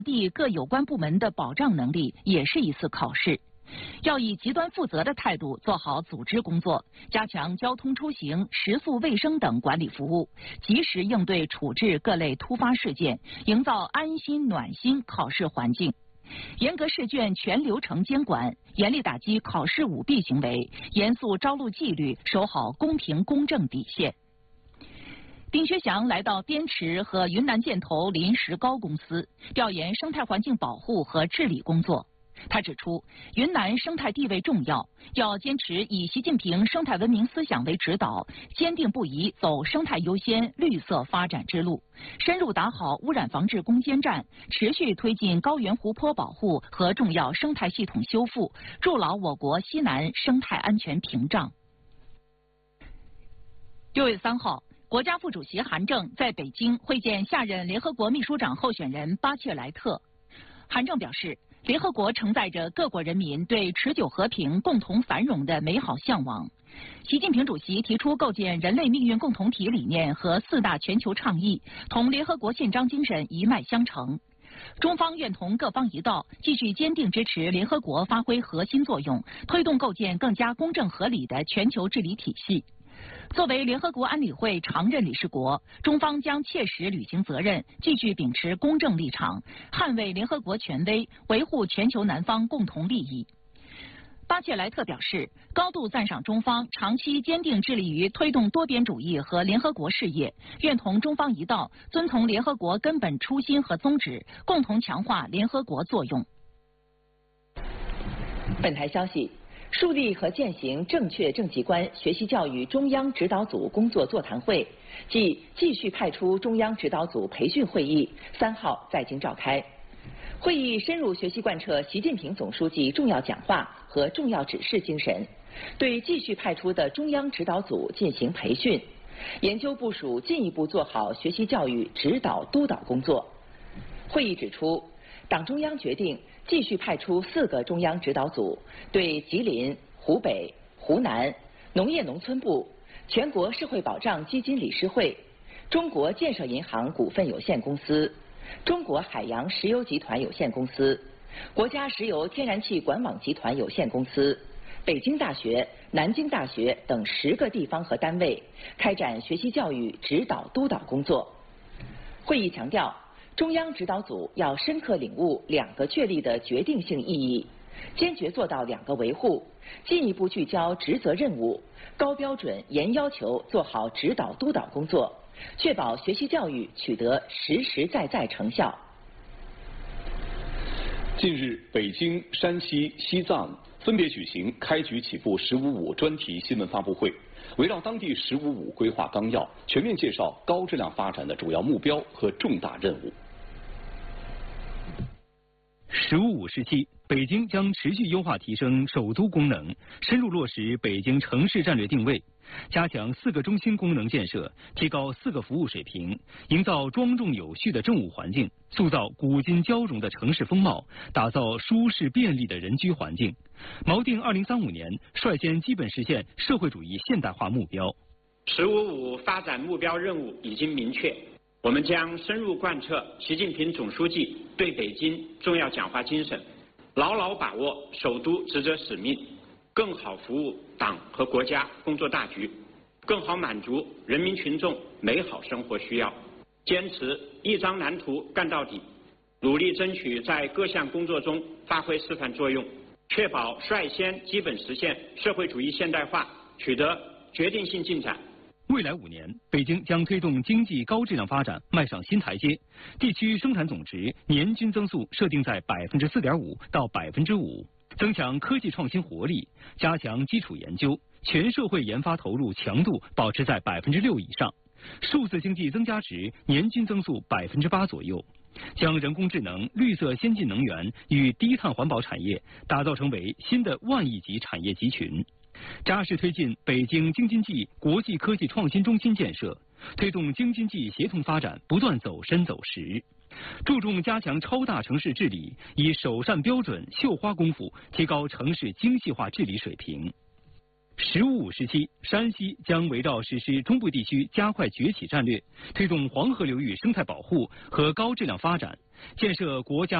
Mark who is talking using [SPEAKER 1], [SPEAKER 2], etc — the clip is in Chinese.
[SPEAKER 1] 地各有关部门的保障能力也是一次考试。要以极端负责的态度做好组织工作，加强交通出行、食宿卫生等管理服务，及时应对处置各类突发事件，营造安心暖心考试环境。严格试卷全流程监管，严厉打击考试舞弊行为，严肃招录纪律，守好公平公正底线。丁薛祥来到滇池和云南建投临石膏公司调研生态环境保护和治理工作。他指出，云南生态地位重要，要坚持以习近平生态文明思想为指导，坚定不移走生态优先、绿色发展之路，深入打好污染防治攻坚战，持续推进高原湖泊保护和重要生态系统修复，筑牢我国西南生态安全屏障。6月3号，国家副主席韩正在北京会见下任联合国秘书长候选人巴切莱特。韩正表示，联合国承载着各国人民对持久和平、共同繁荣的美好向往。习近平主席提出构建人类命运共同体理念和4大全球倡议，同联合国宪章精神一脉相承。中方愿同各方一道，继续坚定支持联合国发挥核心作用，推动构建更加公正合理的全球治理体系。作为联合国安理会常任理事国，中方将切实履行责任，继续秉持公正立场，捍卫联合国权威，维护全球南方共同利益。巴切莱特表示，高度赞赏中方长期坚定致力于推动多边主义和联合国事业，愿同中方一道，遵从联合国根本初心和宗旨，共同强化联合国作用。
[SPEAKER 2] 本台消息。树立和践行正确政绩观学习教育中央指导组工作座谈会暨继续派出中央指导组培训会议3号在京召开。会议深入学习贯彻习近平总书记重要讲话和重要指示精神，对继续派出的中央指导组进行培训，研究部署进一步做好学习教育指导督导工作。会议指出，党中央决定继续派出4个中央指导组，对吉林、湖北、湖南农业农村部、全国社会保障基金理事会、中国建设银行股份有限公司、中国海洋石油集团有限公司、国家石油天然气管网集团有限公司、北京大学、南京大学等10个地方和单位开展学习教育指导督导工作。会议强调，中央指导组要深刻领悟2个确立的决定性意义，坚决做到2个维护，进一步聚焦职责任务，高标准严要求做好指导督导工作，确保学习教育取得实实在在成效。
[SPEAKER 3] 近日，北京、山西、西藏分别举行开局起步“15+5”专题新闻发布会，围绕当地“15+5”规划纲要，全面介绍高质量发展的主要目标和重大任务。
[SPEAKER 4] “15+5”时期，北京将持续优化提升首都功能，深入落实北京城市战略定位，加强4个中心功能建设，提高4个服务水平，营造庄重有序的政务环境，塑造古今交融的城市风貌，打造舒适便利的人居环境，锚定2035年率先基本实现社会主义现代化目标。
[SPEAKER 5] “15+5”发展目标任务已经明确，我们将深入贯彻习近平总书记对北京重要讲话精神，牢牢把握首都职责使命，更好服务党和国家工作大局，更好满足人民群众美好生活需要，坚持一张蓝图干到底，努力争取在各项工作中发挥示范作用，确保率先基本实现社会主义现代化取得决定性进展。
[SPEAKER 4] 未来5年，北京将推动经济高质量发展迈上新台阶，地区生产总值年均增速设定在4.5%到5%，增强科技创新活力，加强基础研究，全社会研发投入强度保持在6%以上，数字经济增加值年均增速8%左右，将人工智能、绿色先进能源与低碳环保产业打造成为新的万亿级产业集群。扎实推进北京京津冀国际科技创新中心建设，推动京津冀协同发展不断走深走实，注重加强超大城市治理，以首善标准、绣花功夫提高城市精细化治理水平。“15+5”时期，山西将围绕实施中部地区加快崛起战略，推动黄河流域生态保护和高质量发展， 建设国家